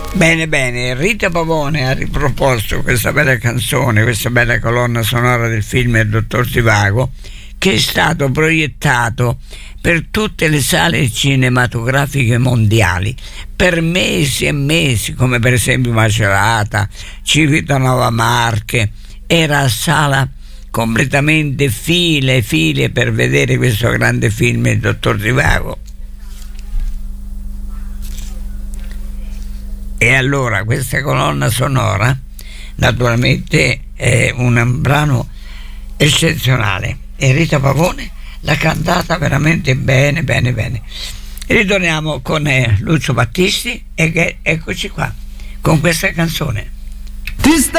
Bene, bene, Rita Pavone ha riproposto questa bella canzone, questa bella colonna sonora del film Il Dottor Zivago, che è stato proiettato per tutte le sale cinematografiche mondiali per mesi e mesi, come per esempio Macerata, Civitanova Marche. Era a sala completamente file per vedere questo grande film Il Dottor Zivago. E allora questa colonna sonora naturalmente è un brano eccezionale e Rita Pavone l'ha cantata veramente bene. Ritorniamo con Lucio Battisti e eccoci qua con questa canzone.